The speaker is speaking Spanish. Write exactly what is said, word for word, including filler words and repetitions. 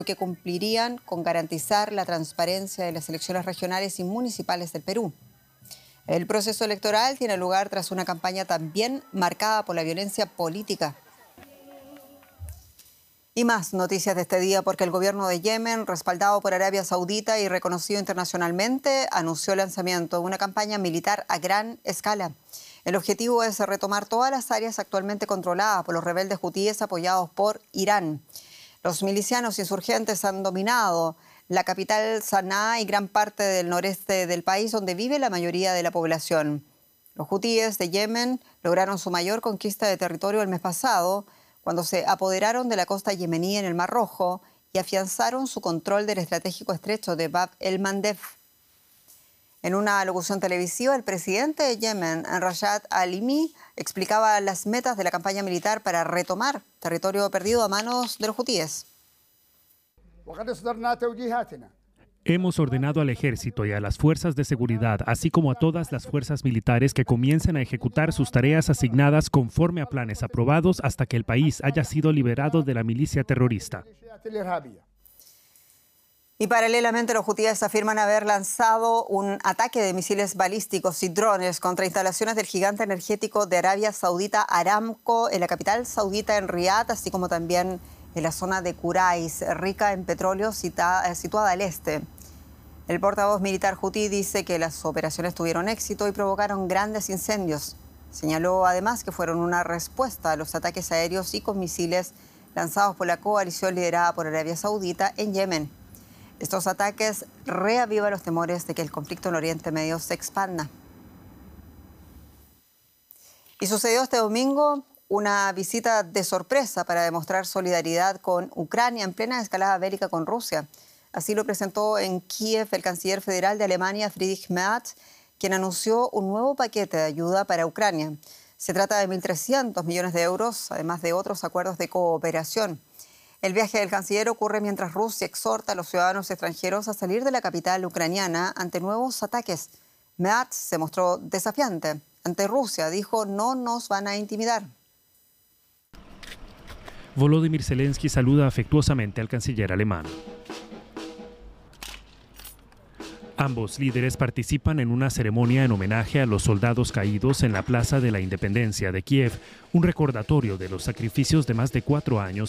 que cumplirían con garantizar la transparencia de las elecciones regionales y municipales del Perú. El proceso electoral tiene lugar tras una campaña también marcada por la violencia política. Y más noticias de este día porque el gobierno de Yemen, respaldado por Arabia Saudita y reconocido internacionalmente, anunció el lanzamiento de una campaña militar a gran escala. El objetivo es retomar todas las áreas actualmente controladas por los rebeldes hutíes apoyados por Irán. Los milicianos insurgentes han dominado la capital Sanaa y gran parte del noreste del país, donde vive la mayoría de la población. Los hutíes de Yemen lograron su mayor conquista de territorio el mes pasado, cuando se apoderaron de la costa yemení en el Mar Rojo y afianzaron su control del estratégico estrecho de Bab el-Mandeb. En una alocución televisiva, el presidente de Yemen, Rashad Alimi, explicaba las metas de la campaña militar para retomar territorio perdido a manos de los hutíes. Hemos ordenado al ejército y a las fuerzas de seguridad, así como a todas las fuerzas militares, que comiencen a ejecutar sus tareas asignadas conforme a planes aprobados hasta que el país haya sido liberado de la milicia terrorista. Y paralelamente los hutíes afirman haber lanzado un ataque de misiles balísticos y drones contra instalaciones del gigante energético de Arabia Saudita Aramco en la capital saudita, en Riad, así como también en la zona de Kurais, rica en petróleo, cita, situada al este. El portavoz militar hutí dice que las operaciones tuvieron éxito y provocaron grandes incendios. Señaló además que fueron una respuesta a los ataques aéreos y con misiles lanzados por la coalición liderada por Arabia Saudita en Yemen. Estos ataques reavivan los temores de que el conflicto en Oriente Medio se expanda. Y sucedió este domingo una visita de sorpresa para demostrar solidaridad con Ucrania en plena escalada bélica con Rusia. Así lo presentó en Kiev el canciller federal de Alemania, Friedrich Merz, quien anunció un nuevo paquete de ayuda para Ucrania. Se trata de mil trescientos millones de euros, además de otros acuerdos de cooperación. El viaje del canciller ocurre mientras Rusia exhorta a los ciudadanos extranjeros a salir de la capital ucraniana ante nuevos ataques. Merz se mostró desafiante. Ante Rusia dijo: no nos van a intimidar. Volodymyr Zelensky saluda afectuosamente al canciller alemán. Ambos líderes participan en una ceremonia en homenaje a los soldados caídos en la Plaza de la Independencia de Kiev, un recordatorio de los sacrificios de más de cuatro años